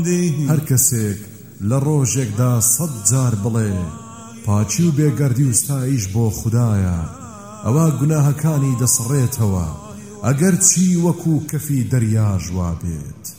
هەر کەسێک لە ڕۆژێکدا 100 جار بڵێ پاچی و بێگەردی و ستایش بۆ خودایە، ئەوە گوناهەکانی دەسڕێتەوە ئەگەر چی وەکو کەفی دەریا ژوا بێت.